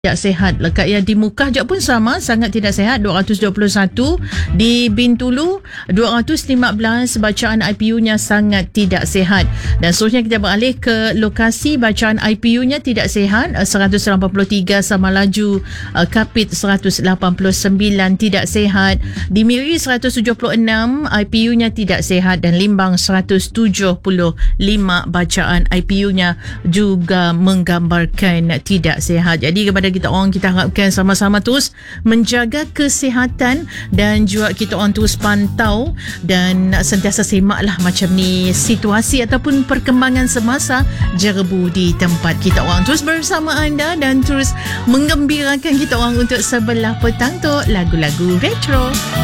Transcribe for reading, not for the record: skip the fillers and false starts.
tidak sehat. Lekat yang di Mukah je pun sama, sangat tidak sehat. 221 di Bintulu, 215 bacaan IPU-nya sangat tidak sehat. Dan seterusnya kita beralih ke lokasi bacaan IPU-nya tidak sehat. 183 sama laju, Kapit 189 tidak sehat, di Miri 176 IPU-nya tidak sehat, dan Limbang 175 bacaan IPU-nya juga menggambarkan tidak sehat. Jadi kepada kita orang, kita harapkan sama-sama terus menjaga kesihatan dan juga kita orang terus pantau dan sentiasa semaklah macam ni situasi ataupun perkembangan semasa Jerebu di tempat kita orang. Terus bersama anda dan terus menggembirakan kita orang untuk sebelah petang tu lagu-lagu retro.